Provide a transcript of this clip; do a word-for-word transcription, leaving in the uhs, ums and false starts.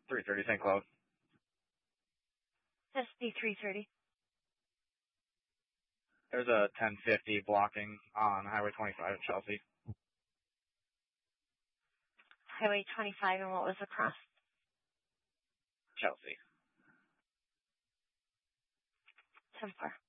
three thirty Saint Cloud. S D three thirty. There's a ten fifty blocking on Highway twenty-five in Chelsea. Highway twenty-five, and what was across? Chelsea. ten four.